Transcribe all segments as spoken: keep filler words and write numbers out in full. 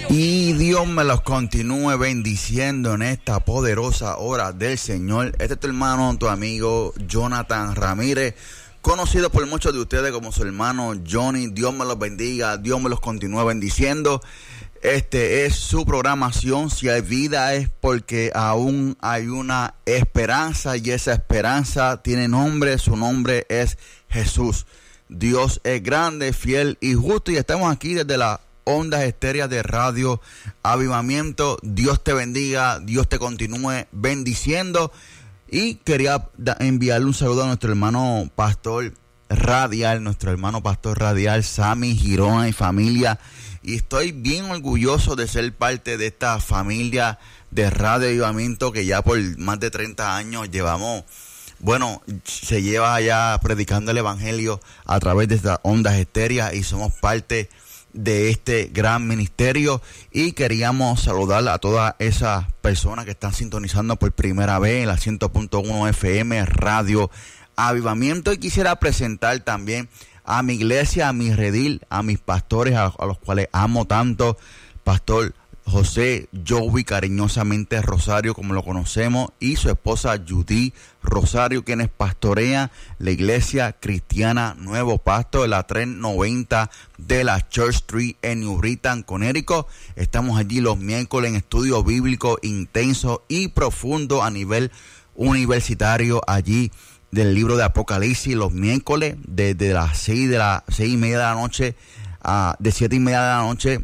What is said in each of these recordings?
Y Dios me los continúe bendiciendo en esta poderosa hora del Señor. Este es tu hermano, tu amigo Jonathan Ramírez, conocido por muchos de ustedes como su hermano Johnny. Dios me los bendiga, Dios me los continúe bendiciendo. Este es su programación. Si hay vida es porque aún hay una esperanza, y esa esperanza tiene nombre. Su nombre es Jesús. Dios es grande, fiel y justo, y estamos aquí desde la ondas estéreas de Radio Avivamiento. Dios te bendiga, Dios te continúe bendiciendo. Y quería enviarle un saludo a nuestro hermano pastor radial, nuestro hermano pastor radial, Sammy Girona y familia. Y estoy bien orgulloso de ser parte de esta familia de Radio Avivamiento que ya por más de treinta años llevamos. Bueno, se lleva ya predicando el evangelio a través de estas ondas estéreas y somos parte de este gran ministerio, y queríamos saludar a todas esas personas que están sintonizando por primera vez en la cien punto uno F M Radio Avivamiento. Y quisiera presentar también a mi iglesia, a mi redil, a mis pastores, a, a los cuales amo tanto. Pastor José Joey, cariñosamente Rosario, como lo conocemos, y su esposa Judy Rosario, quienes pastorean la iglesia cristiana Nuevo Pasto de la trescientos noventa de la Church Street en New Britain, Connecticut. Estamos allí los miércoles en estudio bíblico intenso y profundo a nivel universitario, allí del libro de Apocalipsis, los miércoles desde las seis de la seis y media de la noche a de siete y media de la noche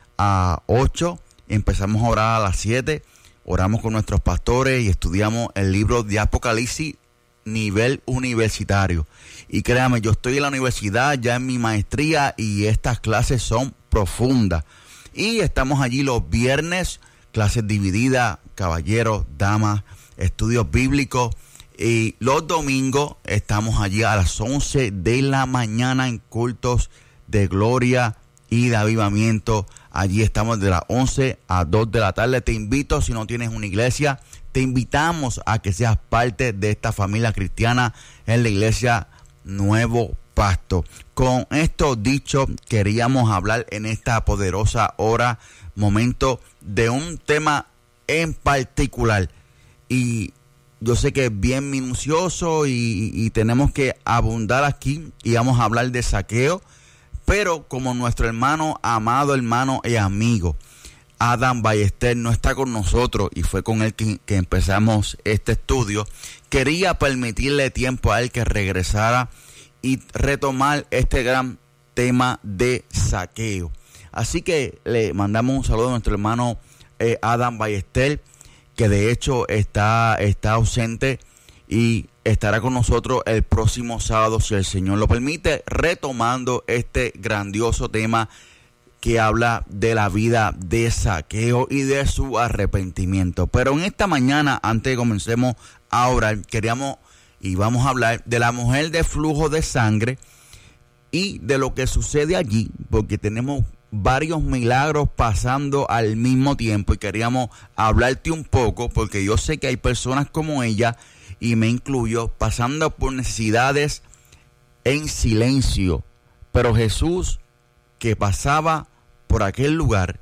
a ocho. Empezamos a orar a las siete, oramos con nuestros pastores y estudiamos el libro de Apocalipsis nivel universitario. Y créame, yo estoy en la universidad ya en mi maestría y estas clases son profundas. Y estamos allí los viernes, clases divididas, caballeros, damas, estudios bíblicos. Y los domingos estamos allí a las once de la mañana en cultos de gloria y de avivamiento. Allí estamos de las once a dos de la tarde. Te invito, si no tienes una iglesia, te invitamos a que seas parte de esta familia cristiana en la iglesia Nuevo Pasto. Con esto dicho, queríamos hablar en esta poderosa hora, momento, de un tema en particular. Y yo sé que es bien minucioso y, y tenemos que abundar aquí, y vamos a hablar de Zaqueo. Pero como nuestro hermano, amado hermano y amigo Adam Ballester no está con nosotros, y fue con él que, que empezamos este estudio, quería permitirle tiempo a él que regresara y retomar este gran tema de Zaqueo. Así que le mandamos un saludo a nuestro hermano eh, Adam Ballester, que de hecho está, está ausente y estará con nosotros el próximo sábado, si el Señor lo permite, retomando este grandioso tema que habla de la vida de Zaqueo y de su arrepentimiento. Pero en esta mañana, antes de comencemos a orar, queríamos y vamos a hablar de la mujer de flujo de sangre y de lo que sucede allí, porque tenemos varios milagros pasando al mismo tiempo, y queríamos hablarte un poco, porque yo sé que hay personas como ella, y me incluyo, pasando por necesidades en silencio. Pero Jesús, que pasaba por aquel lugar,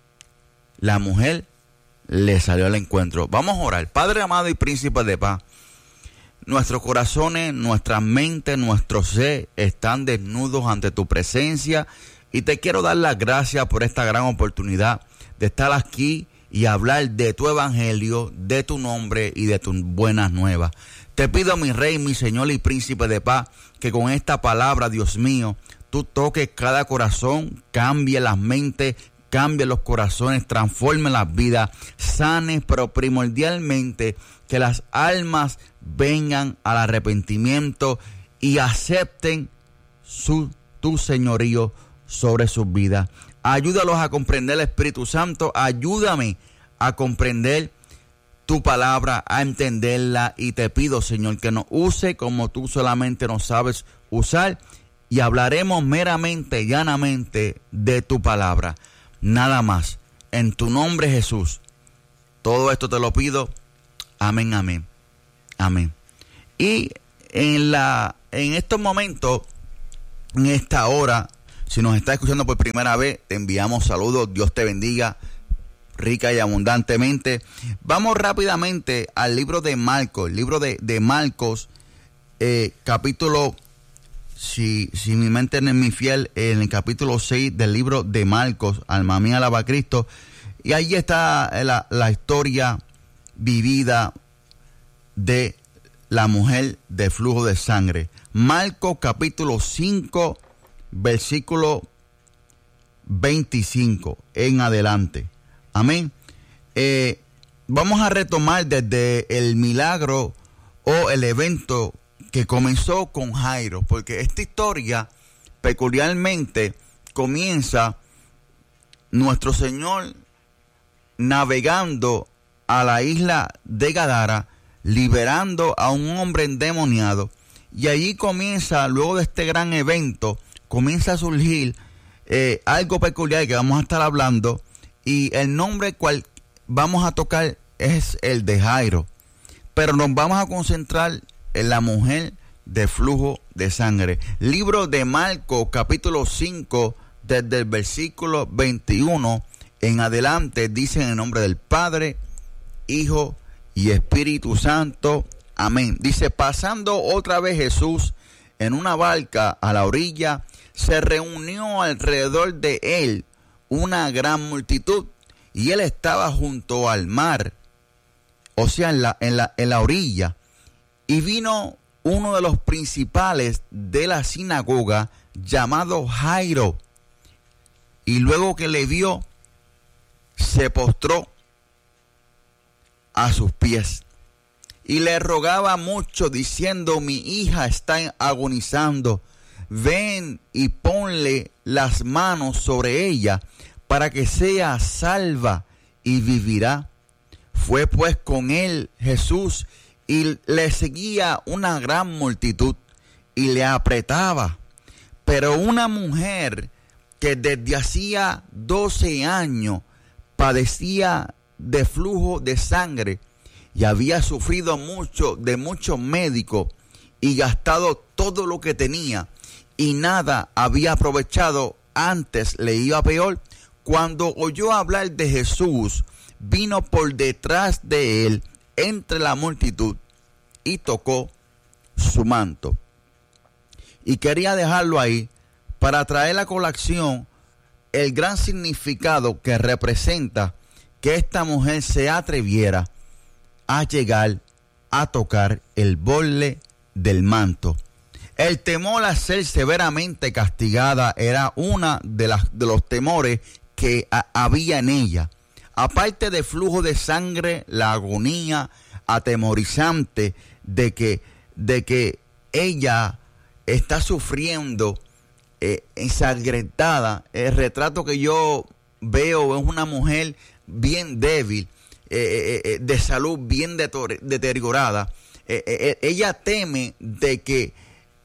la mujer le salió al encuentro. Vamos a orar. Padre amado y príncipe de paz, nuestros corazones, nuestras mentes, nuestro ser están desnudos ante tu presencia, y te quiero dar las gracias por esta gran oportunidad de estar aquí y hablar de tu evangelio, de tu nombre y de tus buenas nuevas. Te pido, mi Rey, mi Señor y Príncipe de paz, que con esta palabra, Dios mío, tú toques cada corazón, cambie las mentes, cambie los corazones, transforme las vidas, sane, pero primordialmente que las almas vengan al arrepentimiento y acepten su, tu señorío sobre sus vidas. Ayúdalos a comprender el Espíritu Santo. Ayúdame a comprender tu palabra, a entenderla. Y te pido, Señor, que nos use como tú solamente nos sabes usar. Y hablaremos meramente, llanamente de tu palabra. Nada más. En tu nombre, Jesús. Todo esto te lo pido. Amén, amén. Amén. Y en, la, en estos momentos, en esta hora, Si nos está escuchando por primera vez, te enviamos saludos. Dios te bendiga rica y abundantemente. Vamos rápidamente al libro de Marcos, el libro de, de Marcos, eh, capítulo, si, si mi mente no es mi fiel, en el capítulo seis del libro de Marcos, alma mía alaba a Cristo, y ahí está la, la historia vivida de la mujer de flujo de sangre. Marcos capítulo cinco, versículo veinticinco en adelante. Amén. Eh, vamos a retomar desde el milagro o el evento que comenzó con Jairo, porque esta historia peculiarmente comienza nuestro Señor navegando a la isla de Gadara, liberando a un hombre endemoniado, y allí comienza, luego de este gran evento, comienza a surgir eh, algo peculiar que vamos a estar hablando. Y el nombre cual vamos a tocar es el de Jairo. Pero nos vamos a concentrar en la mujer de flujo de sangre. Libro de Marcos, capítulo cinco, desde el versículo veintiuno en adelante, dice en el nombre del Padre, Hijo y Espíritu Santo. Amén. Dice, pasando otra vez Jesús en una barca a la orilla, se reunió alrededor de él una gran multitud, y él estaba junto al mar, o sea, en la, en la, en la orilla, y vino uno de los principales de la sinagoga, llamado Jairo, y luego que le vio, se postró a sus pies, y le rogaba mucho, diciendo, mi hija está agonizando, ven y ponle las manos sobre ella, para que sea salva y vivirá. Fue pues con él Jesús, y le seguía una gran multitud, y le apretaba. Pero una mujer que desde hacía doce años padecía de flujo de sangre, y había sufrido mucho de muchos médicos, y gastado todo lo que tenía, y nada había aprovechado, antes le iba peor, cuando oyó hablar de Jesús, vino por detrás de él entre la multitud y tocó su manto. Y quería dejarlo ahí para traer a colación el gran significado que representa que esta mujer se atreviera a llegar a tocar el borde del manto. El temor a ser severamente castigada era una de las de los temores que a, había en ella. Aparte de flujo de sangre, la agonía atemorizante de que, de que ella está sufriendo eh, ensangrentada. El retrato que yo veo es una mujer bien débil, eh, eh, de salud bien deteriorada. Eh, eh, ella teme de que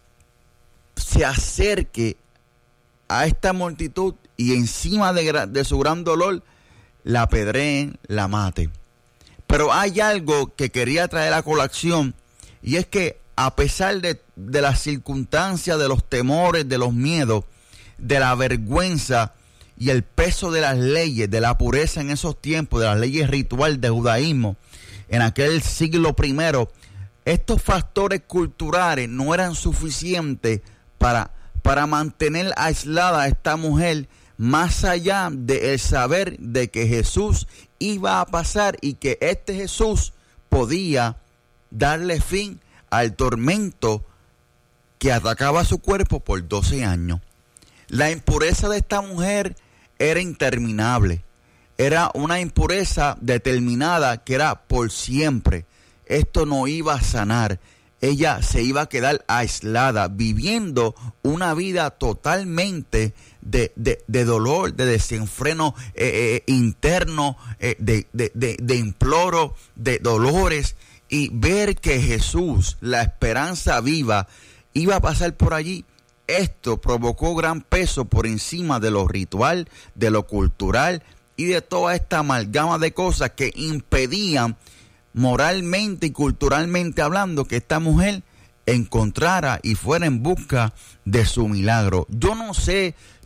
se acerque a esta multitud y encima de, de su gran dolor la apedreen, la maten. Pero hay algo que quería traer a colación, y es que a pesar de, de las circunstancias, de los temores, de los miedos, de la vergüenza y el peso de las leyes, de la pureza en esos tiempos, de las leyes rituales de judaísmo, en aquel siglo primero, estos factores culturales no eran suficientes para, para mantener aislada a esta mujer, más allá del saber de que Jesús iba a pasar y que este Jesús podía darle fin al tormento que atacaba su cuerpo por doce años. La impureza de esta mujer era interminable. Era una impureza determinada que era por siempre. Esto no iba a sanar. Ella se iba a quedar aislada, viviendo una vida totalmente de, de, de dolor, de desenfreno eh, eh, interno, eh, de, de, de, de imploro, de dolores. Y ver que Jesús, la esperanza viva, iba a pasar por allí, esto provocó gran peso por encima de lo ritual, de lo cultural y de toda esta amalgama de cosas que impedían moralmente y culturalmente hablando que esta mujer encontrara y fuera en busca de su milagro. Yo no sé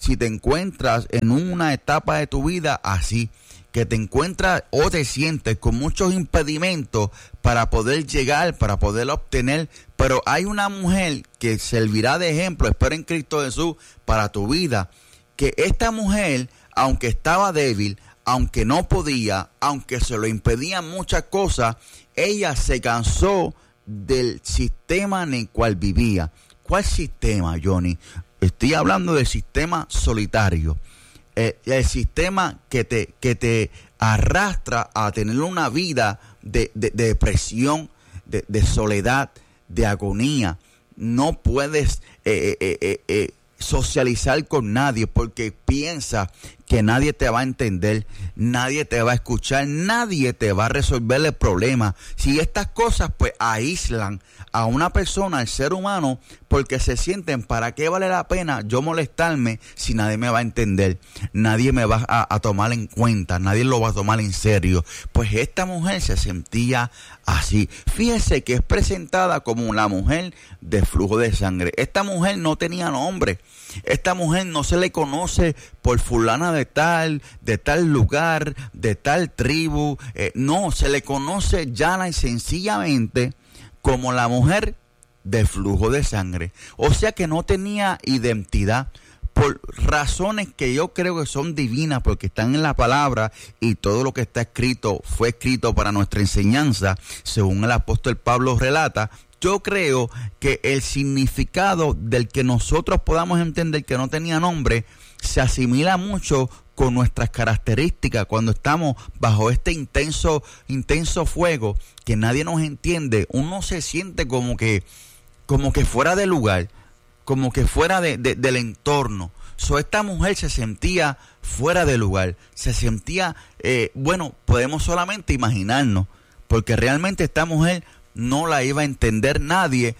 si te encuentras en una etapa de tu vida así, que te encuentras o te sientes con muchos impedimentos para poder llegar, para poder obtener, pero hay una mujer que servirá de ejemplo, espero en Cristo Jesús, para tu vida, que esta mujer, aunque estaba débil, aunque no podía, aunque se lo impedían muchas cosas, ella se cansó del sistema en el cual vivía. ¿Cuál sistema, Johnny? Estoy hablando del sistema solitario. Eh, el sistema que te, que te arrastra a tener una vida de, de, de depresión, de, de soledad, de agonía. No puedes eh, eh, eh, eh, socializar con nadie porque piensas que nadie te va a entender, nadie te va a escuchar, nadie te va a resolver el problema. Si estas cosas pues aíslan a una persona, al ser humano, porque se sienten, ¿para qué vale la pena yo molestarme si nadie me va a entender? Nadie me va a, a tomar en cuenta, nadie lo va a tomar en serio. Pues esta mujer se sentía así. Fíjese que es presentada como la mujer de flujo de sangre. Esta mujer no tenía nombre. Esta mujer no se le conoce por fulana de tal, de tal lugar, de tal tribu. Eh, no, se le conoce llana y sencillamente como la mujer de flujo de sangre. O sea que no tenía identidad por razones que yo creo que son divinas, porque están en la palabra y todo lo que está escrito fue escrito para nuestra enseñanza, según el apóstol Pablo relata. Yo creo que el significado del que nosotros podamos entender que no tenía nombre se asimila mucho con nuestras características cuando estamos bajo este intenso, intenso fuego que nadie nos entiende. Uno se siente como que, como que fuera de lugar, como que fuera de, de, del entorno. So, esta mujer se sentía fuera de lugar, se sentía, eh, bueno, podemos solamente imaginarnos, porque realmente esta mujer no la iba a entender nadie,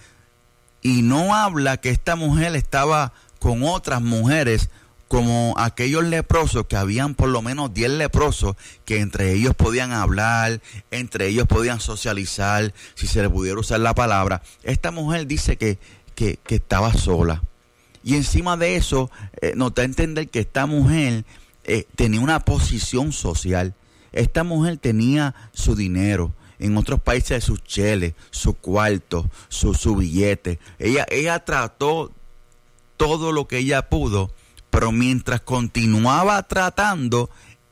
y no habla que esta mujer estaba con otras mujeres como aquellos leprosos, que habían por lo menos diez leprosos que entre ellos podían hablar, entre ellos podían socializar, si se le pudiera usar la palabra. Esta mujer dice que, que, que estaba sola, y encima de eso eh, nos da a entender que esta mujer eh, tenía una posición social. Esta mujer tenía su dinero, en otros países sus cheles, su cuarto, su, su billete. Ella, ella trató todo lo que ella pudo, pero mientras continuaba tratando,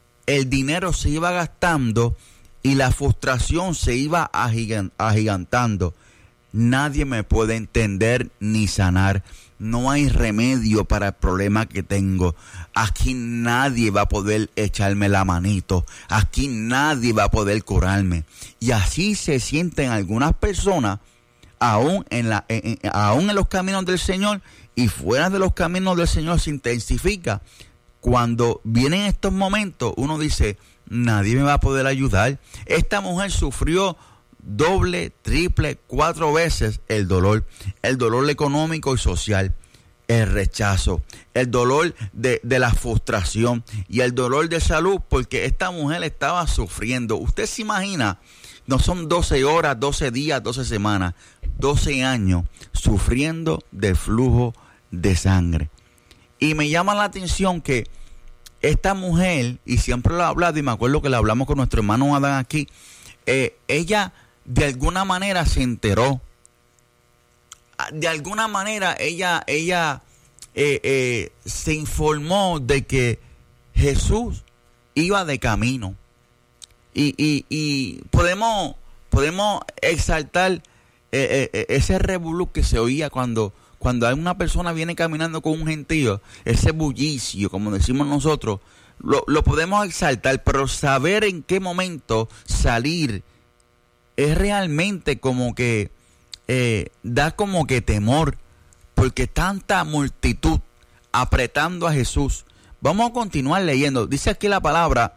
el dinero se iba gastando y la frustración se iba agigant, agigantando. Nadie me puede entender ni sanar. No hay remedio para el problema que tengo. Aquí nadie va a poder echarme la manito. Aquí nadie va a poder curarme. Y así se sienten algunas personas, aún en, la, en, en, aún en los caminos del Señor, y fuera de los caminos del Señor se intensifica. Cuando vienen estos momentos, uno dice, nadie me va a poder ayudar. Esta mujer sufrió doble, triple, cuatro veces el dolor, el dolor económico y social, el rechazo, el dolor de, de la frustración y el dolor de salud, porque esta mujer estaba sufriendo. Usted se imagina, no son doce horas, doce días, doce semanas, doce años sufriendo de flujo de sangre. Y me llama la atención que esta mujer, y siempre lo he hablado, y me acuerdo que lo hablamos con nuestro hermano Adán aquí, eh, ella de alguna manera se enteró, de alguna manera ella, ella eh, eh, se informó de que Jesús iba de camino, y, y, y podemos, podemos exaltar eh, eh, ese revolú que se oía cuando, cuando una persona viene caminando con un gentío, ese bullicio, como decimos nosotros, lo, lo podemos exaltar, pero saber en qué momento salir es realmente como que eh, da como que temor, porque tanta multitud apretando a Jesús. Vamos a continuar leyendo. Dice aquí la palabra,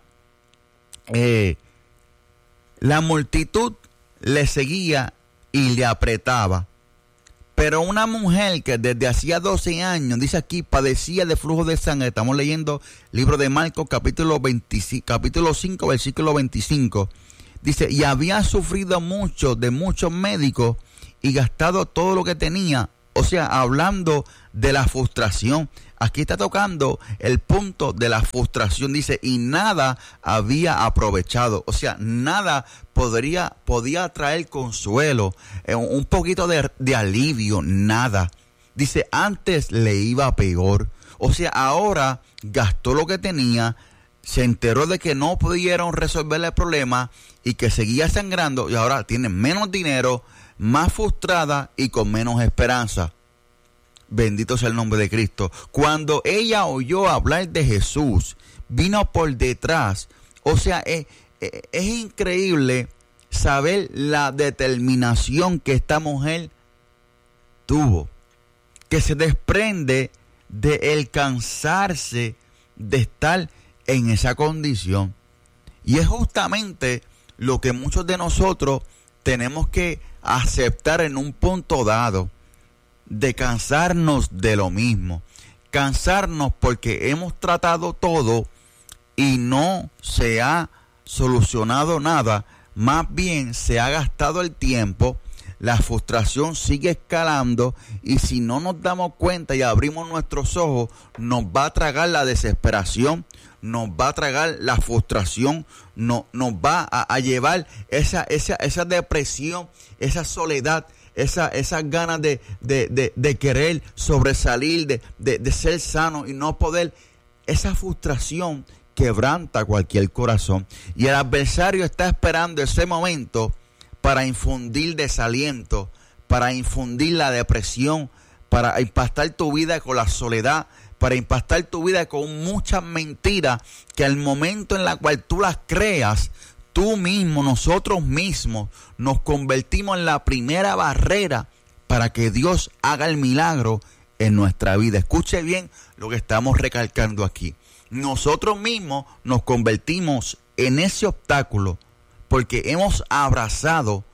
eh, la multitud le seguía y le apretaba. Pero una mujer que desde hacía doce años, dice aquí, padecía de flujo de sangre. Estamos leyendo libro de Marcos, capítulo veinticinco, capítulo cinco, versículo veinticinco. Dice, y había sufrido mucho de muchos médicos y gastado todo lo que tenía O sea, hablando de la frustración. Aquí está tocando el punto de la frustración. Dice, y nada había aprovechado. O sea, nada podría, podía traer consuelo, eh, un poquito de, de alivio, nada. Dice, antes le iba peor. O sea, ahora gastó lo que tenía, se enteró de que no pudieron resolver el problema y que seguía sangrando y ahora tiene menos dinero, más frustrada y con menos esperanza. Bendito sea el nombre de Cristo. Cuando ella oyó hablar de Jesús, vino por detrás. O sea, es, es, es increíble saber la determinación que esta mujer tuvo, que se desprende de el cansarse de estar en esa condición. Y es justamente lo que muchos de nosotros tenemos que aceptar en un punto dado, de cansarnos de lo mismo, cansarnos porque hemos tratado todo y no se ha solucionado nada, más bien se ha gastado el tiempo, la frustración sigue escalando y si no nos damos cuenta y abrimos nuestros ojos, nos va a tragar la desesperación, nos va a tragar la frustración, no, nos va a, a llevar esa, esa, esa depresión, esa soledad, esa, esas ganas de, de, de, de querer sobresalir, de, de, de ser sano y no poder. Esa frustración quebranta cualquier corazón y el adversario está esperando ese momento para infundir desaliento, para infundir la depresión, para impactar tu vida con la soledad, para impactar tu vida con muchas mentiras que al momento en la cual tú las creas, tú mismo, nosotros mismos, nos convertimos en la primera barrera para que Dios haga el milagro en nuestra vida. Escuche bien lo que estamos recalcando aquí. Nosotros mismos nos convertimos en ese obstáculo porque hemos abrazado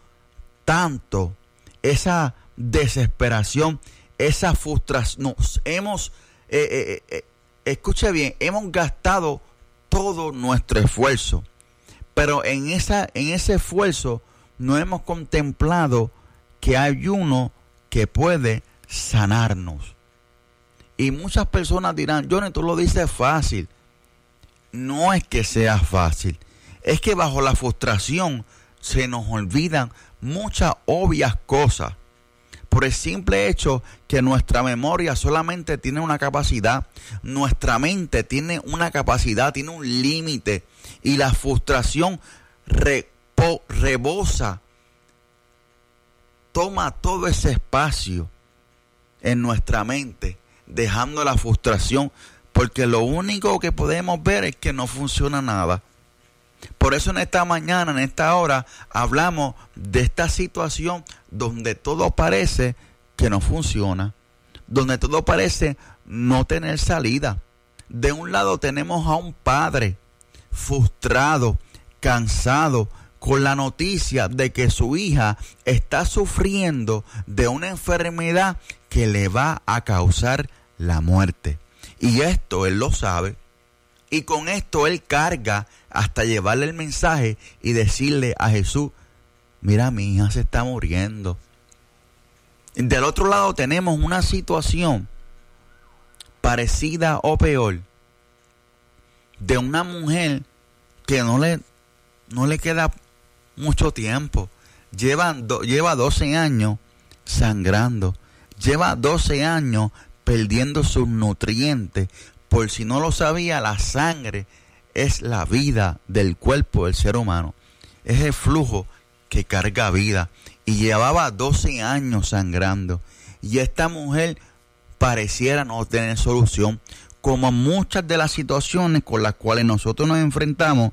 tanto esa desesperación, esa frustración. Nos hemos, eh, eh, eh, escuche bien, hemos gastado todo nuestro esfuerzo. Pero en, esa, en ese esfuerzo no hemos contemplado que hay uno que puede sanarnos. Y muchas personas dirán, Johnny, tú lo dices fácil. No es que sea fácil. Es que bajo la frustración se nos olvidan muchas obvias cosas. Por el simple hecho que nuestra memoria solamente tiene una capacidad, nuestra mente tiene una capacidad, tiene un límite. Y la frustración repo, rebosa, toma todo ese espacio en nuestra mente, dejando la frustración, porque lo único que podemos ver es que no funciona nada. Por eso en esta mañana, en esta hora, hablamos de esta situación donde todo parece que no funciona, donde todo parece no tener salida. De un lado tenemos a un padre frustrado, cansado, con la noticia de que su hija está sufriendo de una enfermedad que le va a causar la muerte. Y esto él lo sabe. Y con esto él carga hasta llevarle el mensaje y decirle a Jesús, mira, mi hija se está muriendo. Del otro lado tenemos una situación parecida o peor de una mujer que no le, no le queda mucho tiempo. Lleva, do, lleva doce años sangrando. Lleva doce años perdiendo sus nutrientes. Por si no lo sabía, la sangre es la vida del cuerpo del ser humano. Es el flujo que carga vida. Y llevaba doce años sangrando. Y esta mujer pareciera no tener solución. Como muchas de las situaciones con las cuales nosotros nos enfrentamos,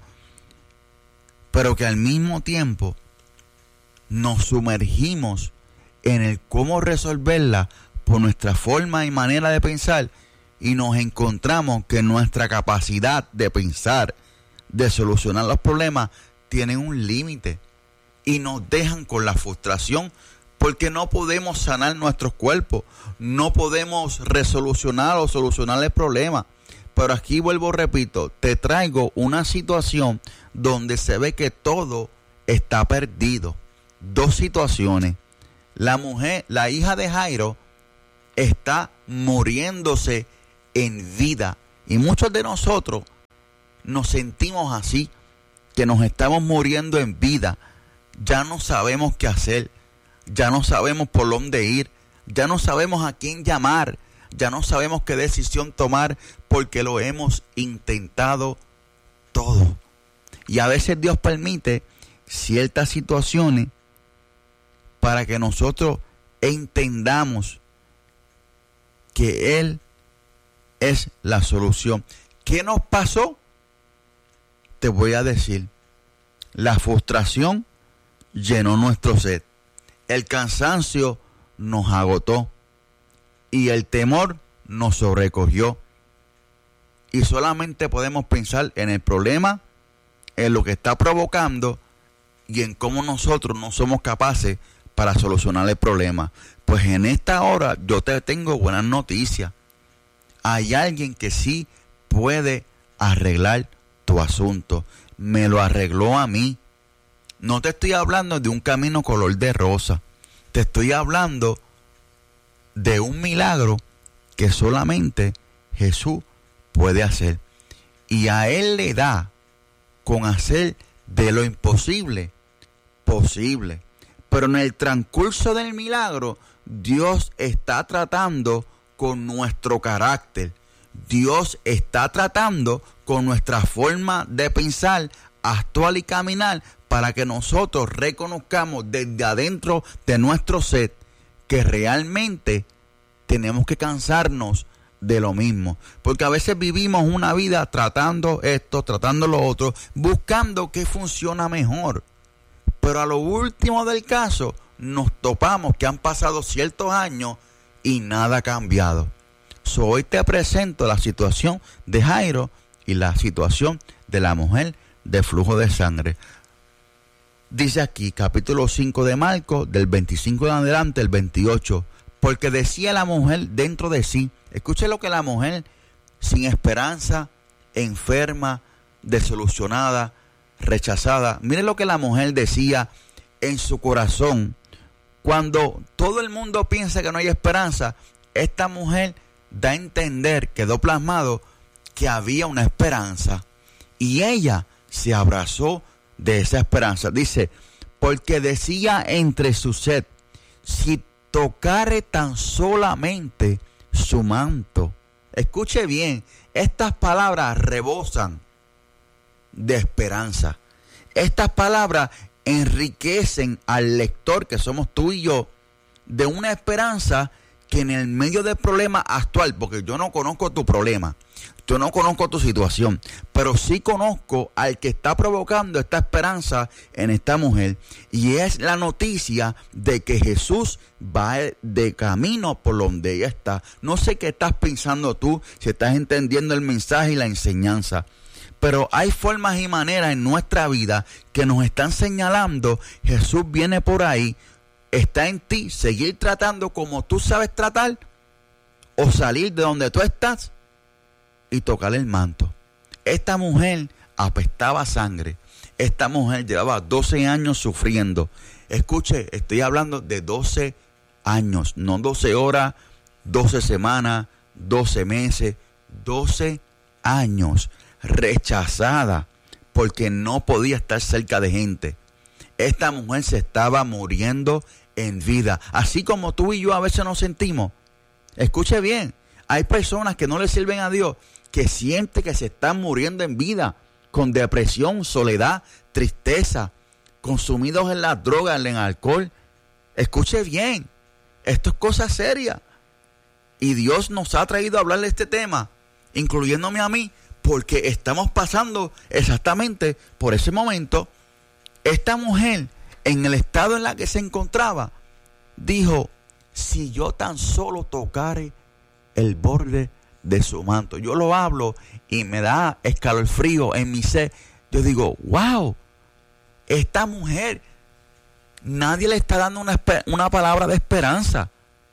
pero que al mismo tiempo nos sumergimos en el cómo resolverla por nuestra forma y manera de pensar, y nos encontramos que nuestra capacidad de pensar, de solucionar los problemas, tiene un límite y nos dejan con la frustración porque no podemos sanar nuestros cuerpos, no podemos resolucionar o solucionar el problema. Pero aquí vuelvo, repito, te traigo una situación donde se ve que todo está perdido. Dos situaciones. La mujer, la hija de Jairo, está muriéndose en vida. Y muchos de nosotros nos sentimos así, que nos estamos muriendo en vida. Ya no sabemos qué hacer, ya no sabemos por dónde ir, ya no sabemos a quién llamar, ya no sabemos qué decisión tomar, porque lo hemos intentado todo. Y a veces Dios permite ciertas situaciones para que nosotros entendamos que Él es la solución. ¿Qué nos pasó? Te voy a decir. La frustración llenó nuestro ser. El cansancio nos agotó. Y el temor nos sobrecogió. Y solamente podemos pensar en el problema, en lo que está provocando y en cómo nosotros no somos capaces para solucionar el problema. Pues en esta hora yo te tengo buenas noticias. Hay alguien que sí puede arreglar tu asunto. Me lo arregló a mí. No te estoy hablando de un camino color de rosa. Te estoy hablando de un milagro que solamente Jesús puede hacer. Y a Él le da con hacer de lo imposible posible. Pero en el transcurso del milagro, Dios está tratando con nuestro carácter. Dios está tratando con nuestra forma de pensar, actuar y caminar, para que nosotros reconozcamos desde adentro de nuestro ser que realmente tenemos que cansarnos de lo mismo. Porque a veces vivimos una vida tratando esto, tratando lo otro, buscando qué funciona mejor. Pero a lo último del caso, nos topamos que han pasado ciertos años y nada ha cambiado. So, hoy te presento la situación de Jairo y la situación de la mujer de flujo de sangre. Dice aquí, capítulo cinco de Marcos, del veinticinco en adelante, el veintiocho. Porque decía la mujer dentro de sí, escuche lo que la mujer, sin esperanza, enferma, desilusionada, rechazada. Mire lo que la mujer decía en su corazón. Cuando todo el mundo piensa que no hay esperanza, esta mujer da a entender, quedó plasmado, que había una esperanza. Y ella se abrazó de esa esperanza. Dice, porque decía entre su sed, si tocare tan solamente su manto. Escuche bien, estas palabras rebosan de esperanza. Estas palabras enriquecen al lector, que somos tú y yo, de una esperanza que en el medio del problema actual, porque yo no conozco tu problema, yo no conozco tu situación, pero sí conozco al que está provocando esta esperanza en esta mujer, y es la noticia de que Jesús va de camino por donde ella está. No sé qué estás pensando tú, si estás entendiendo el mensaje y la enseñanza, pero hay formas y maneras en nuestra vida que nos están señalando, Jesús viene por ahí. Está en ti seguir tratando como tú sabes tratar, o salir de donde tú estás y tocar el manto. Esta mujer apestaba sangre. Esta mujer llevaba doce años sufriendo. Escuche, estoy hablando de doce años, no doce horas, doce semanas, doce meses, doce años, rechazada porque no podía estar cerca de gente. Esta mujer se estaba muriendo en vida, así como tú y yo a veces nos sentimos. Escuche bien, hay personas que no le sirven a Dios, que sienten que se están muriendo en vida, con depresión, soledad, tristeza, consumidos en las drogas, en el alcohol. Escuche bien, esto es cosa seria. Y Dios nos ha traído a hablar de este tema, incluyéndome a mí, porque estamos pasando exactamente por ese momento. Esta mujer, en el estado en la que se encontraba, dijo, si yo tan solo tocare el borde de su manto. Yo lo hablo y me da escalofrío en mi ser. Yo digo, wow, esta mujer, nadie le está dando una, una palabra de esperanza,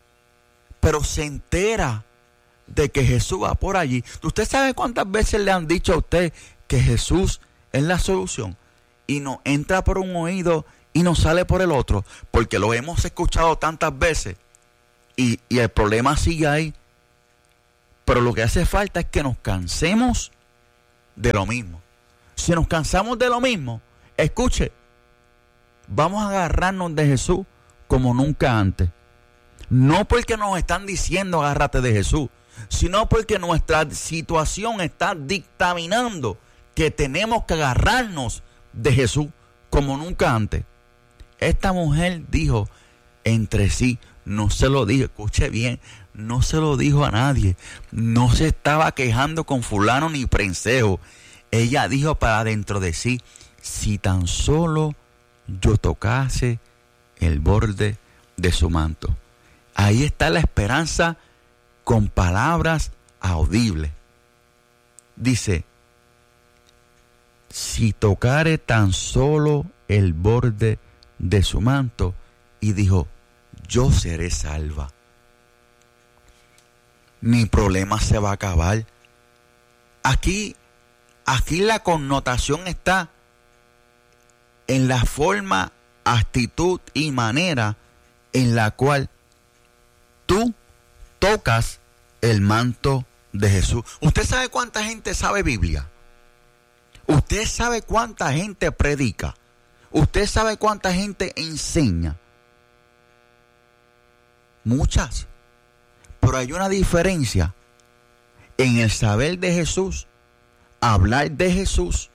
pero se entera de que Jesús va por allí. ¿Usted sabe cuántas veces le han dicho a usted que Jesús es la solución? Y nos entra por un oído y nos sale por el otro, porque lo hemos escuchado tantas veces. Y, y el problema sigue ahí. Pero lo que hace falta es que nos cansemos de lo mismo. Si nos cansamos de lo mismo, escuche, vamos a agarrarnos de Jesús como nunca antes. No porque nos están diciendo agárrate de Jesús, sino porque nuestra situación está dictaminando que tenemos que agarrarnos de Jesús como nunca antes. Esta mujer dijo entre sí, no se lo dijo, escuche bien, no se lo dijo a nadie, no se estaba quejando con fulano ni prensejo. Ella dijo para dentro de sí, si tan solo yo tocase el borde de su manto. Ahí está la esperanza con palabras audibles. Dice, si tocare tan solo el borde de su manto, y dijo, yo seré salva. Mi problema se va a acabar. Aquí, aquí la connotación está en la forma, actitud y manera en la cual tú tocas el manto de Jesús. ¿Usted sabe cuánta gente sabe Biblia? ¿Usted sabe cuánta gente predica? ¿Usted sabe cuánta gente enseña? Muchas. Pero hay una diferencia en el saber de Jesús, hablar de Jesús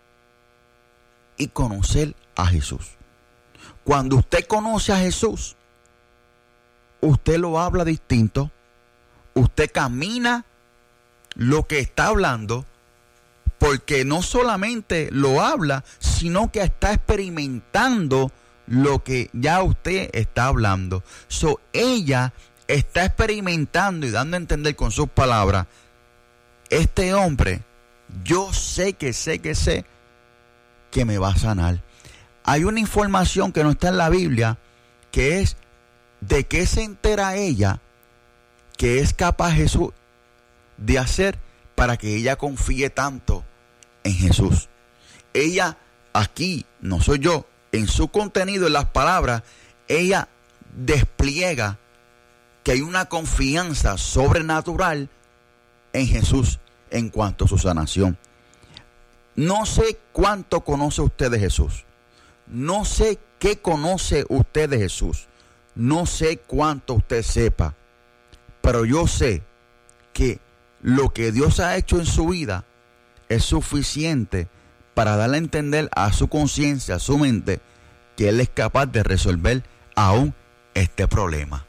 y conocer a Jesús. Cuando usted conoce a Jesús, usted lo habla distinto, usted camina lo que está hablando, porque no solamente lo habla, sino que está experimentando lo que ya usted está hablando. So, ella está experimentando y dando a entender con sus palabras, este hombre, yo sé que sé que sé que me va a sanar. Hay una información que no está en la Biblia, que es de qué se entera ella que es capaz Jesús de hacer para que ella confíe tanto en Jesús. Ella, aquí, no soy yo, en su contenido, en las palabras, ella despliega que hay una confianza sobrenatural en Jesús en cuanto a su sanación. No sé cuánto conoce usted de Jesús. No sé qué conoce usted de Jesús. No sé cuánto usted sepa. Pero yo sé que lo que Dios ha hecho en su vida es suficiente para darle a entender a su conciencia, a su mente, que Él es capaz de resolver aún este problema.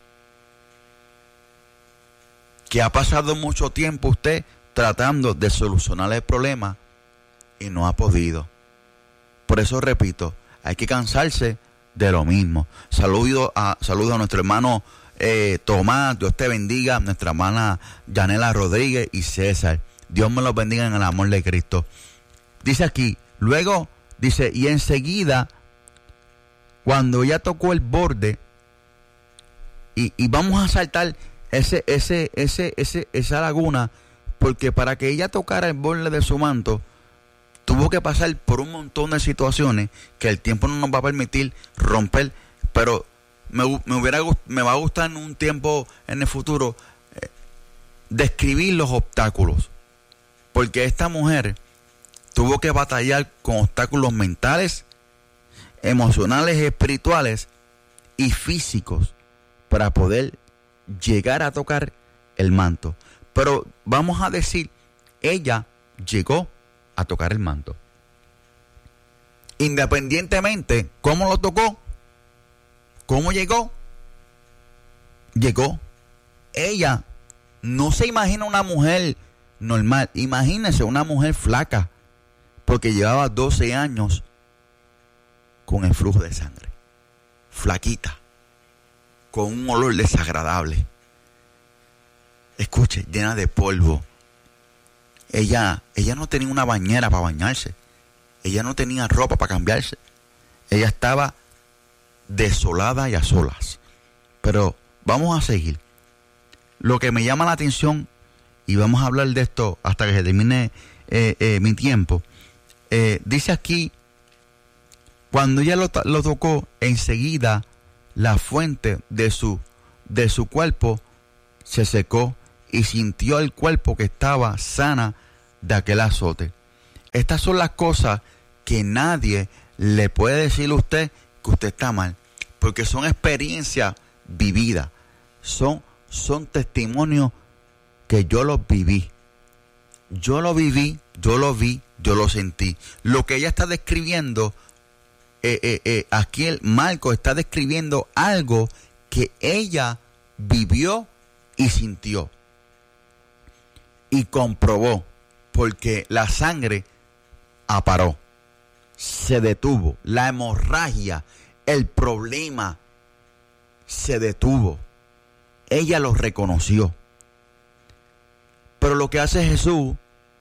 Que ha pasado mucho tiempo usted tratando de solucionar el problema y no ha podido. Por eso repito, hay que cansarse de lo mismo. Saludo a, saludo a nuestro hermano eh, Tomás, Dios te bendiga, nuestra hermana Yanela Rodríguez y César. Dios me los bendiga en el amor de Cristo. Dice aquí, luego, dice, y enseguida, cuando ella tocó el borde, y, y vamos a saltar ese, ese, ese, ese, esa laguna, porque para que ella tocara el borde de su manto, tuvo que pasar por un montón de situaciones que el tiempo no nos va a permitir romper, pero me, me, hubiera, me va a gustar en un tiempo en el futuro eh, describir los obstáculos, porque esta mujer tuvo que batallar con obstáculos mentales, emocionales, espirituales y físicos para poder llegar a tocar el manto. Pero vamos a decir, ella llegó a tocar el manto. Independientemente cómo lo tocó, cómo llegó, llegó. Ella no se imagina una mujer normal, imagínese una mujer flaca, porque llevaba doce años con el flujo de sangre, flaquita, con un olor desagradable. Escuche, llena de polvo. Ella, ella no tenía una bañera para bañarse. Ella no tenía ropa para cambiarse. Ella estaba desolada y a solas. Pero vamos a seguir. Lo que me llama la atención, y vamos a hablar de esto hasta que se termine eh, eh, mi tiempo. Eh, dice aquí, cuando ella lo, lo tocó, enseguida la fuente de su de su cuerpo se secó y sintió el cuerpo que estaba sana de aquel azote. Estas son las cosas que nadie le puede decir a usted que usted está mal, porque son experiencias vividas, son, son testimonios que yo los viví. Yo lo viví, yo lo vi, yo lo sentí. Lo que ella está describiendo, eh, eh, eh, aquí el Marcos está describiendo algo que ella vivió y sintió. Y comprobó, porque la sangre aparó, se detuvo, la hemorragia, el problema se detuvo. Ella lo reconoció. Pero lo que hace Jesús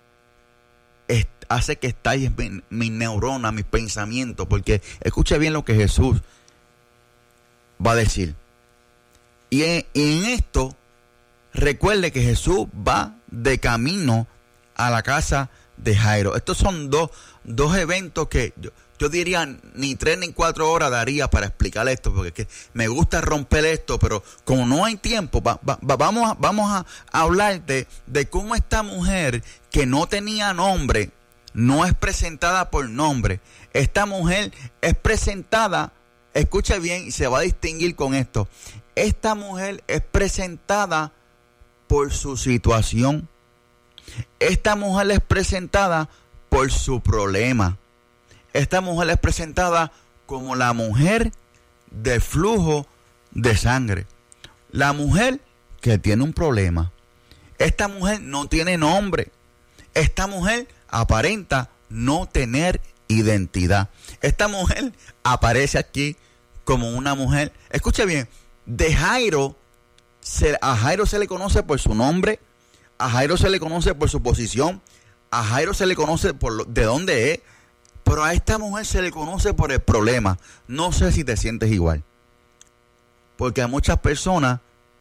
es, hace que estalle mi, mi neurona, mis pensamientos, porque escuche bien lo que Jesús va a decir. Y en, y en esto, recuerde que Jesús va de camino a la casa de Jairo. Estos son dos, dos eventos que yo, yo diría ni tres ni cuatro horas daría para explicar esto, porque es que me gusta romper esto, pero como no hay tiempo, va, va, va, vamos, a, vamos a hablar de, de cómo esta mujer que no tenía nombre, no es presentada por nombre. Esta mujer es presentada, escuche bien, y se va a distinguir con esto. Esta mujer es presentada por su situación. Esta mujer es presentada por su problema. Esta mujer es presentada como la mujer de flujo de sangre. La mujer que tiene un problema. Esta mujer no tiene nombre. Esta mujer aparenta no tener identidad. Esta mujer aparece aquí como una mujer, escuche bien, de Jairo. Se, a Jairo se le conoce por su nombre. A Jairo se le conoce por su posición. A Jairo se le conoce por lo, de dónde es. Pero a esta mujer se le conoce por el problema. No sé si te sientes igual. Porque hay muchas personas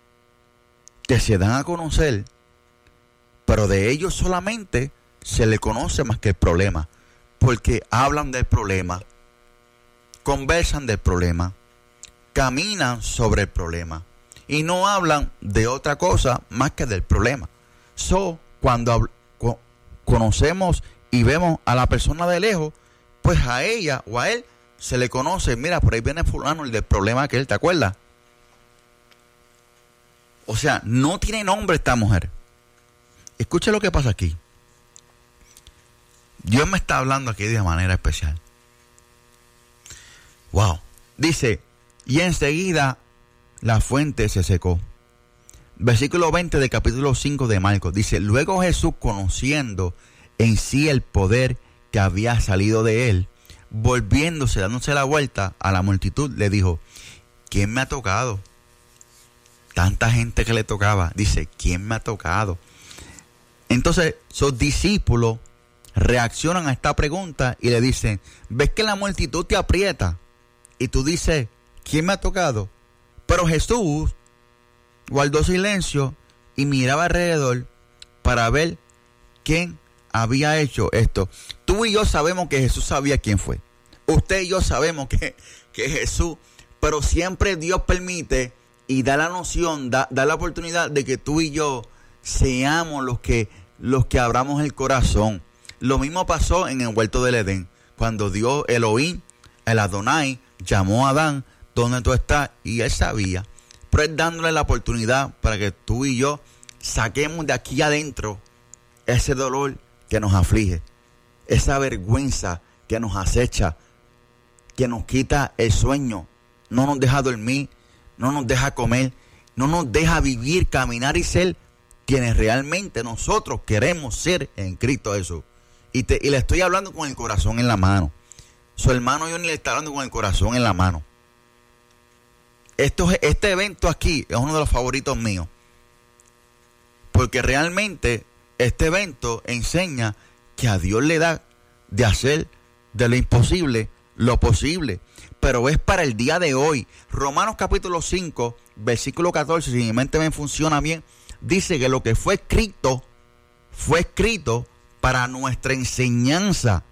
que se dan a conocer, pero de ellos solamente se le conoce más que el problema. Porque hablan del problema, conversan del problema, caminan sobre el problema y no hablan de otra cosa más que del problema. So, cuando co- conocemos y vemos a la persona de lejos, pues a ella o a él se le conoce, mira, por ahí viene fulano, el del problema que él, ¿te acuerdas? O sea, no tiene nombre esta mujer. Escuche lo que pasa aquí. Dios me está hablando aquí de manera especial. Wow. Dice, y enseguida la fuente se secó. Versículo veinte del capítulo cinco de Marcos. Dice, luego Jesús, conociendo en sí el poder que había salido de él, volviéndose, dándose la vuelta a la multitud, le dijo, ¿quién me ha tocado? Tanta gente que le tocaba. Dice, ¿quién me ha tocado? Entonces, sus discípulos reaccionan a esta pregunta y le dicen, ¿ves que la multitud te aprieta? Y tú dices, ¿quién me ha tocado? Pero Jesús guardó silencio y miraba alrededor para ver quién había hecho esto. Tú y yo sabemos que Jesús sabía quién fue. Usted y yo sabemos que, que Jesús, pero siempre Dios permite y da la noción, da, da la oportunidad de que tú y yo seamos los que, los que abramos el corazón. Lo mismo pasó en el huerto del Edén, cuando Dios, Elohim, el Adonai, llamó a Adán, ¿dónde tú estás? Y él sabía, pero él dándole la oportunidad para que tú y yo saquemos de aquí adentro ese dolor que nos aflige, esa vergüenza que nos acecha, que nos quita el sueño, no nos deja dormir, no nos deja comer, no nos deja vivir, caminar y ser quienes realmente nosotros queremos ser en Cristo Jesús. Y, te, y le estoy hablando con el corazón en la mano. Su hermano yo ni le está hablando con el corazón en la mano. Esto, este evento aquí es uno de los favoritos míos. Porque realmente este evento enseña que a Dios le da de hacer de lo imposible lo posible. Pero es para el día de hoy. Romanos capítulo cinco, versículo catorce, si mi mente me funciona bien, dice que lo que fue escrito, fue escrito para nuestra enseñanza,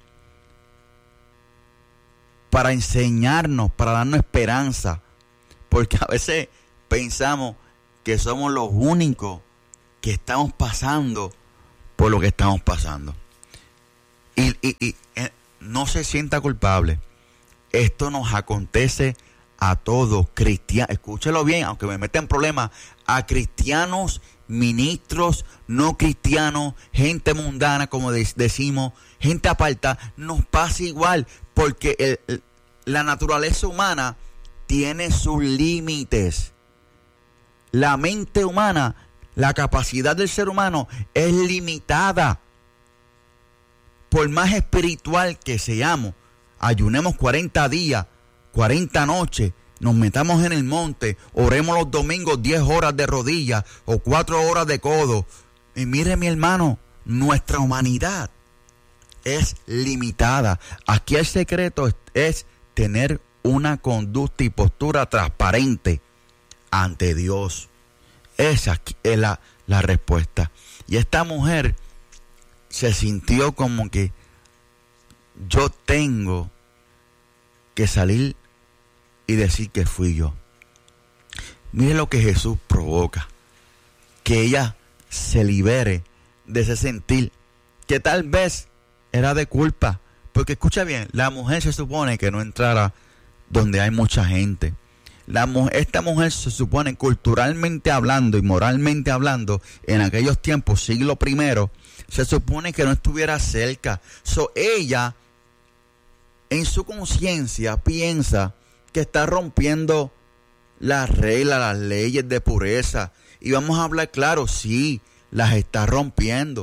para enseñarnos, para darnos esperanza. Porque a veces pensamos que somos los únicos que estamos pasando por lo que estamos pasando. Y, y, y eh, no se sienta culpable. Esto nos acontece a todos, cristianos, escúchelo bien, aunque me meta en problemas, a cristianos, ministros, no cristianos, gente mundana, como de, decimos, gente aparta, nos pasa igual, porque el, el, la naturaleza humana tiene sus límites. La mente humana, la capacidad del ser humano es limitada. Por más espiritual que seamos, ayunemos cuarenta días, cuarenta noches, nos metamos en el monte, oremos los domingos diez horas de rodillas o cuatro horas de codo. Y mire, mi hermano, nuestra humanidad es limitada. Aquí el secreto es, es tener una conducta y postura transparente ante Dios. Esa es la, la respuesta. Y esta mujer se sintió como que yo tengo que salir y decir que fui yo. Mire lo que Jesús provoca, que ella se libere de ese sentir que tal vez era de culpa, porque escucha bien, la mujer se supone que no entrara donde hay mucha gente. La mujer, esta mujer se supone, culturalmente hablando y moralmente hablando, en aquellos tiempos, siglo primero, se supone que no estuviera cerca. So, ella, en su conciencia, piensa que está rompiendo las reglas, las leyes de pureza. Y vamos a hablar claro, sí, las está rompiendo.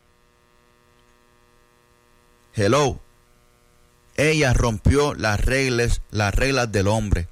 Hello. Ella rompió las reglas, las reglas del hombre.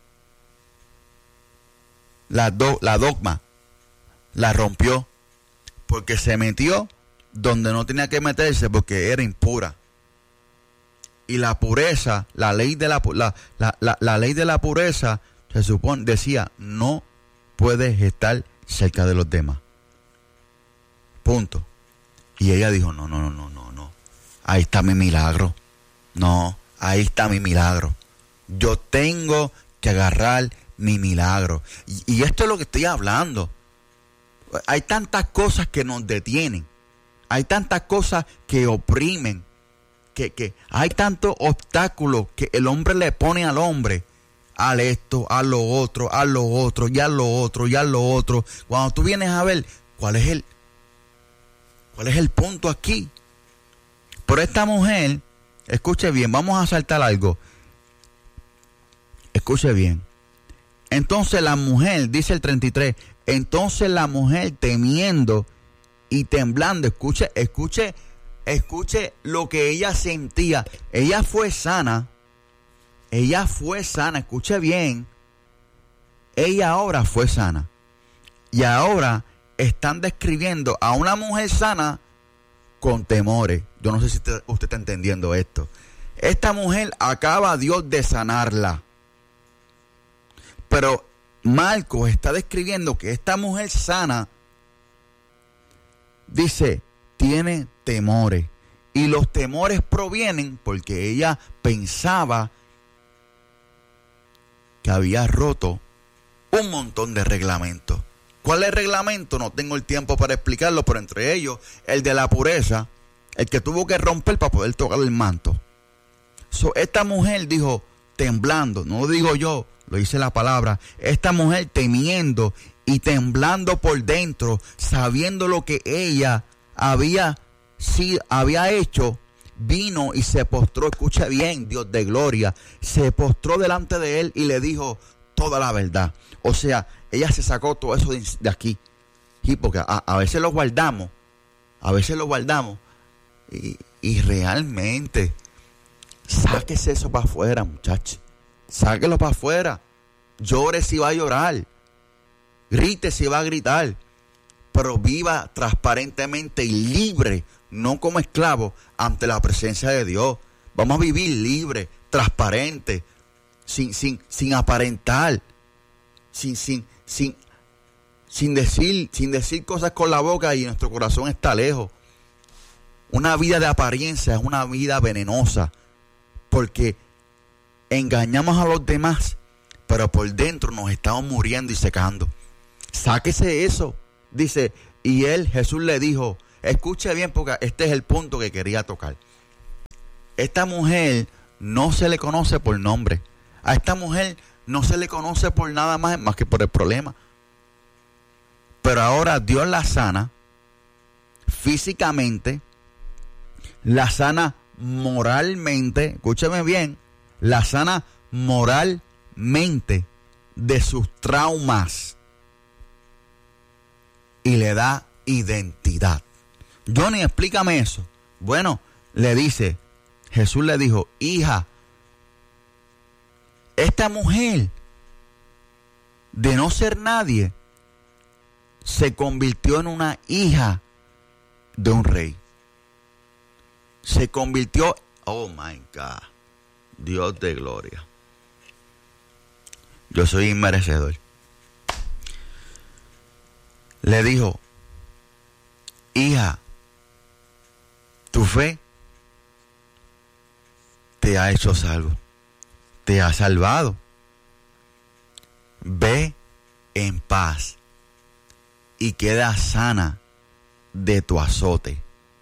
La, do, la dogma la rompió porque se metió donde no tenía que meterse porque era impura. Y la pureza, la ley de la, la, la, la, la ley de la pureza, se supone, decía, no puedes estar cerca de los demás. Punto. Y ella dijo, no, no, no, no, no, no. Ahí está mi milagro. No, ahí está mi milagro. Yo tengo que agarrar mi milagro. Y, y esto es lo que estoy hablando. Hay tantas cosas que nos detienen. Hay tantas cosas que oprimen. Que, que hay tantos obstáculos que el hombre le pone al hombre. Haz esto, haz lo otro, haz lo otro, y haz lo otro, y haz lo otro. Cuando tú vienes a ver cuál es el, cuál es el punto aquí. Pero esta mujer, escuche bien, vamos a saltar algo. Escuche bien. Entonces la mujer, dice el treinta y tres, entonces la mujer temiendo y temblando, escuche, escuche, escuche lo que ella sentía. Ella fue sana, ella fue sana, escuche bien. Ella ahora fue sana. Y ahora están describiendo a una mujer sana con temores. Yo no sé si usted, usted está entendiendo esto. Esta mujer acaba Dios de sanarla. Pero Marcos está describiendo que esta mujer sana, dice, tiene temores. Y los temores provienen porque ella pensaba que había roto un montón de reglamentos. ¿Cuál es el reglamento? No tengo el tiempo para explicarlo, pero entre ellos, el de la pureza, el que tuvo que romper para poder tocar el manto. So, esta mujer dijo, temblando, no lo digo yo, lo dice la palabra, esta mujer temiendo y temblando por dentro, sabiendo lo que ella había, sí, había hecho, vino y se postró, escucha bien, Dios de gloria, se postró delante de él y le dijo toda la verdad. O sea, ella se sacó todo eso de, de aquí. Sí, porque a, a veces lo guardamos, a veces lo guardamos y, y realmente, sáquese eso para afuera, muchachos. Sáquelo para afuera. Llore si va a llorar. Grite si va a gritar. Pero viva transparentemente y libre, no como esclavo, ante la presencia de Dios. Vamos a vivir libre, transparente, sin, sin, sin aparentar, sin, sin, sin, sin decir, sin decir cosas con la boca y nuestro corazón está lejos. Una vida de apariencia es una vida venenosa, porque engañamos a los demás pero por dentro nos estamos muriendo y secando. Sáquese eso, dice. Y él, Jesús le dijo, escuche bien porque este es el punto que quería tocar. Esta mujer no se le conoce por nombre. A esta mujer no se le conoce por nada más, más que por el problema. Pero ahora Dios la sana físicamente, la sana moralmente, escúcheme bien, la sana moralmente de sus traumas y le da identidad. Johnny, explícame eso. Bueno, le dice, Jesús le dijo, hija, esta mujer de no ser nadie se convirtió en una hija de un rey. Se convirtió, oh my God, Dios de gloria. Yo soy inmerecedor. Le dijo, hija, tu fe te ha hecho salvo, te ha salvado. Ve en paz y queda sana de tu azote.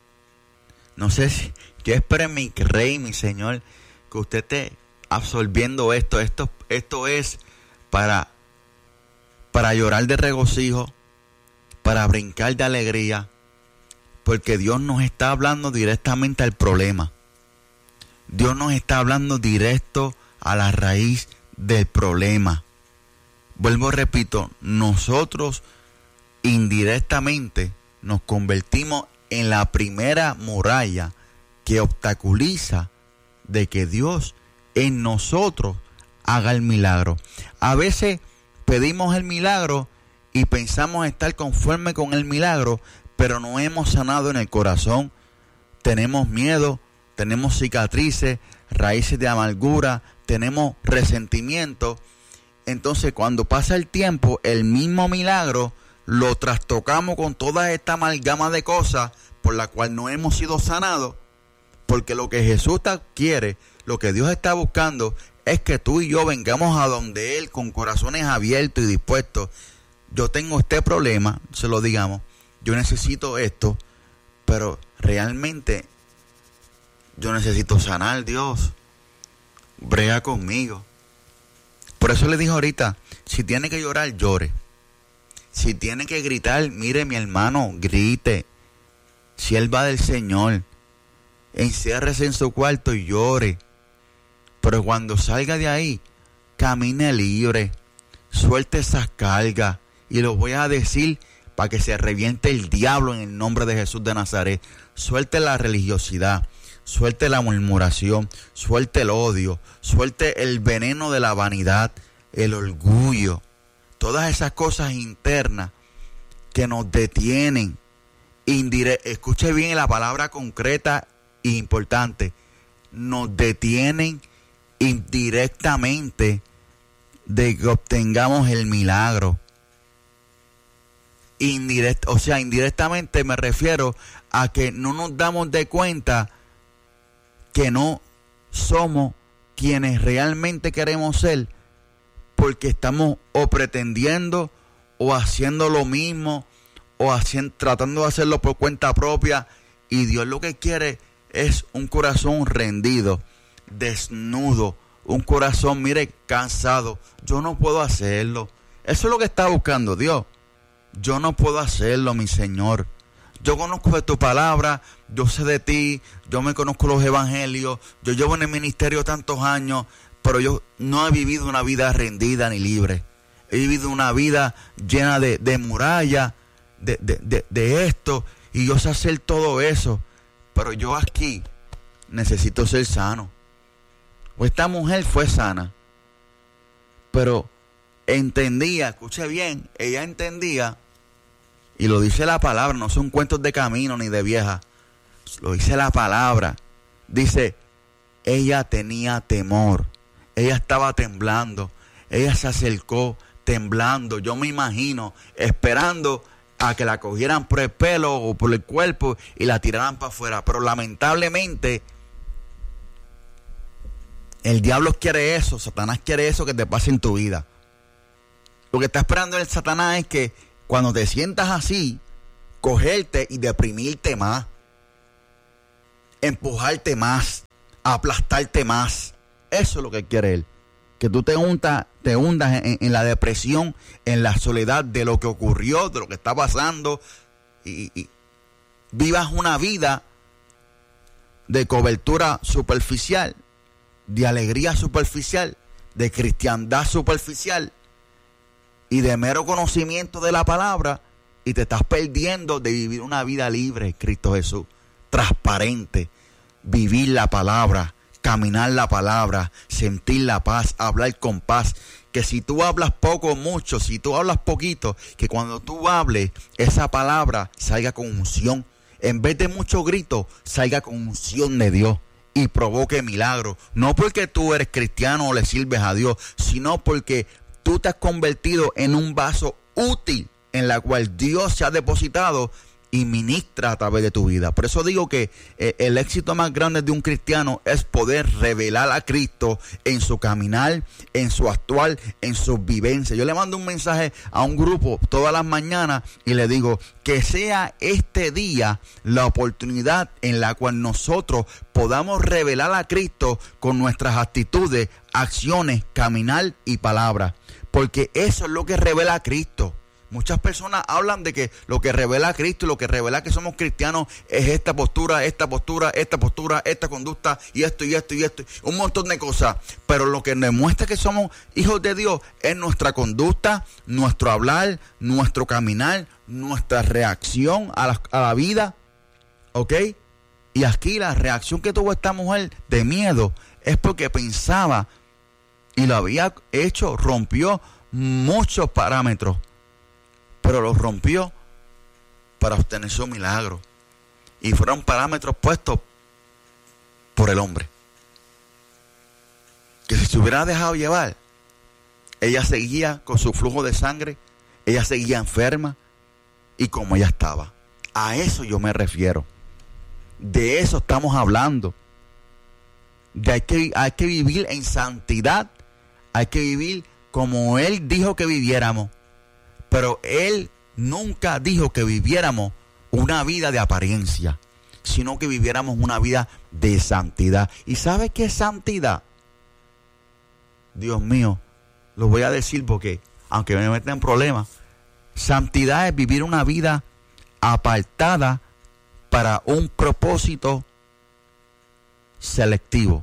No sé si, yo espero, mi rey, mi señor, que usted esté absorbiendo esto. Esto, esto es para, para llorar de regocijo, para brincar de alegría, porque Dios nos está hablando directamente al problema. Dios nos está hablando directo a la raíz del problema. Vuelvo, repito, nosotros indirectamente nos convertimos en la primera muralla que obstaculiza de que Dios en nosotros haga el milagro. A veces pedimos el milagro y pensamos estar conforme con el milagro, pero no hemos sanado en el corazón. Tenemos miedo, tenemos cicatrices, raíces de amargura, tenemos resentimiento. Entonces, cuando pasa el tiempo, el mismo milagro lo trastocamos con toda esta amalgama de cosas por la cual no hemos sido sanados, porque lo que Jesús quiere, lo que Dios está buscando, es que tú y yo vengamos a donde Él con corazones abiertos y dispuestos. Yo tengo este problema, se lo digamos, yo necesito esto, pero realmente yo necesito sanar, Dios. Brega conmigo. Por eso le dijo ahorita, si tiene que llorar, llore. Si tiene que gritar, mire, mi hermano, grite. Sierva del Señor, enciérrese en su cuarto y llore. Pero cuando salga de ahí, camine libre. Suelte esas cargas. Y lo voy a decir para que se reviente el diablo en el nombre de Jesús de Nazaret. Suelte la religiosidad. Suelte la murmuración, suelte el odio, suelte el veneno de la vanidad, el orgullo, todas esas cosas internas que nos detienen. Indire- Escuche bien la palabra concreta e importante, nos detienen indirectamente de que obtengamos el milagro. Indirect, o sea, indirectamente me refiero a que no nos damos de cuenta que no somos quienes realmente queremos ser, porque estamos o pretendiendo o haciendo lo mismo o haciendo, tratando de hacerlo por cuenta propia, y Dios lo que quiere es un corazón rendido, desnudo, un corazón, mire, cansado. Yo no puedo hacerlo. Eso es lo que está buscando Dios. Yo no puedo hacerlo, mi Señor. Yo conozco de tu palabra, yo sé de ti, yo me conozco los evangelios, yo llevo en el ministerio tantos años, pero yo no he vivido una vida rendida ni libre. He vivido una vida llena de, de murallas, de, de, de, de esto, y yo sé hacer todo eso, pero yo aquí necesito ser sano. O esta mujer fue sana, pero entendía, escuche bien, ella entendía. Y lo dice la palabra, no son cuentos de camino ni de vieja. Lo dice la palabra. Dice, ella tenía temor. Ella estaba temblando. Ella se acercó temblando. Yo me imagino esperando a que la cogieran por el pelo o por el cuerpo y la tiraran para afuera. Pero lamentablemente, El diablo quiere eso, Satanás quiere eso que te pase en tu vida. Lo que está esperando el Satanás es que cuando te sientas así, cogerte y deprimirte más, empujarte más, aplastarte más. Eso es lo que quiere él. Que tú te hundas, te hundas en, en la depresión, en la soledad de lo que ocurrió, de lo que está pasando, y, y vivas una vida de cobertura superficial, de alegría superficial, de cristiandad superficial y de mero conocimiento de la palabra, y te estás perdiendo de vivir una vida libre, Cristo Jesús, transparente, vivir la palabra, caminar la palabra, sentir la paz, hablar con paz. Que si tú hablas poco o mucho, si tú hablas poquito, que cuando tú hables, esa palabra salga con unción. En vez de mucho grito, salga con unción de Dios y provoque milagros. No porque tú eres cristiano o le sirves a Dios, sino porque tú te has convertido en un vaso útil en la cual Dios se ha depositado y ministra a través de tu vida. Por eso digo que eh, el éxito más grande de un cristiano es poder revelar a Cristo en su caminar, en su actuar, en sus vivencias. Yo le mando un mensaje a un grupo todas las mañanas y le digo que sea este día la oportunidad en la cual nosotros podamos revelar a Cristo con nuestras actitudes, acciones, caminar y palabras. Porque eso es lo que revela a Cristo. Muchas personas hablan de que lo que revela a Cristo y lo que revela que somos cristianos es esta postura, esta postura, esta postura, esta conducta y esto y esto y esto, un montón de cosas. Pero lo que demuestra que somos hijos de Dios es nuestra conducta, nuestro hablar, nuestro caminar, nuestra reacción a la, a la vida, ¿ok? Y aquí la reacción que tuvo esta mujer de miedo es porque pensaba y lo había hecho, rompió muchos parámetros, pero los rompió para obtener su milagro. Y fueron parámetros puestos por el hombre. Que si se hubiera dejado llevar, ella seguía con su flujo de sangre, ella seguía enferma y como ella estaba. A eso yo me refiero. De eso estamos hablando. De hay que, hay que vivir en santidad, hay que vivir como Él dijo que viviéramos. Pero Él nunca dijo que viviéramos una vida de apariencia, sino que viviéramos una vida de santidad. ¿Y sabe qué es santidad? Dios mío, lo voy a decir porque, aunque me meten en problemas, santidad es vivir una vida apartada para un propósito selectivo.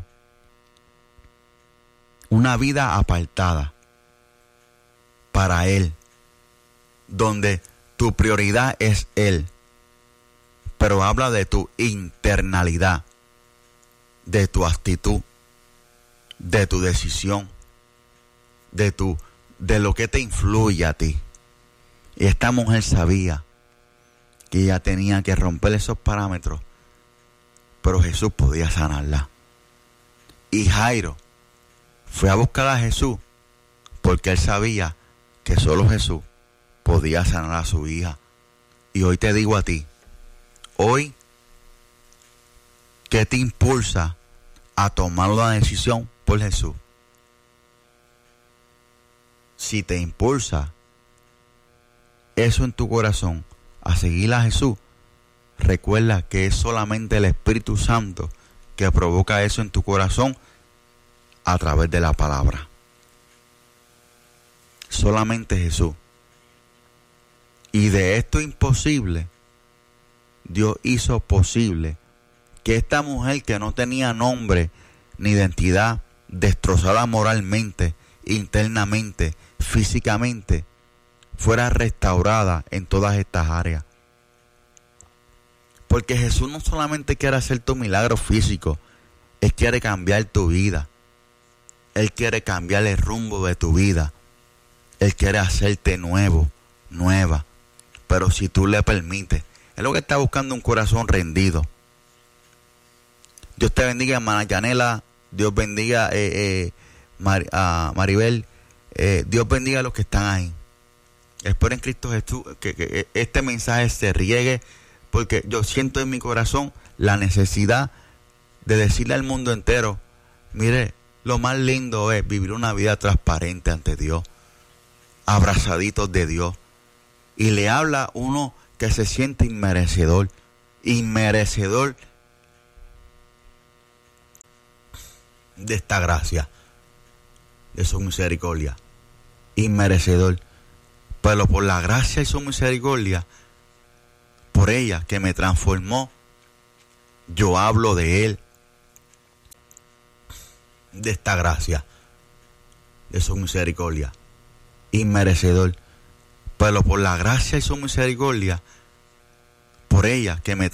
Una vida apartada para Él, donde tu prioridad es Él, pero habla de tu internalidad, de tu actitud, de tu decisión, de tu, de lo que te influye a ti. Y esta mujer sabía que ella tenía que romper esos parámetros, pero Jesús podía sanarla. Y Jairo fue a buscar a Jesús porque él sabía que solo Jesús podía sanar a su hija. Y hoy te digo a ti, hoy, ¿qué te impulsa a tomar una decisión por Jesús? Si te impulsa eso en tu corazón a seguir a Jesús, recuerda que es solamente el Espíritu Santo que provoca eso en tu corazón a través de la palabra. Solamente Jesús. Y de esto imposible, Dios hizo posible que esta mujer que no tenía nombre ni identidad, destrozada moralmente, internamente, físicamente, fuera restaurada en todas estas áreas. Porque Jesús no solamente quiere hacer tu milagro físico, Él quiere cambiar tu vida. Él quiere cambiar el rumbo de tu vida. Él quiere hacerte nuevo, nueva. Pero si tú le permites, es lo que está buscando un corazón rendido. Dios te bendiga, hermana Yanela. Dios bendiga eh, eh, Mar, a Maribel. Eh, Dios bendiga a los que están ahí. Espero en Cristo Jesús que, que este mensaje se riegue, porque yo siento en mi corazón la necesidad de decirle al mundo entero: mire, Lo más lindo es vivir una vida transparente ante Dios, abrazaditos de Dios. Y le habla uno que se siente inmerecedor, inmerecedor de esta gracia, de su misericordia, inmerecedor. Pero por la gracia y su misericordia, por ella que me transformó, yo hablo de Él, de esta gracia, de su misericordia, inmerecedor. Pero por la gracia y su misericordia, por ella que me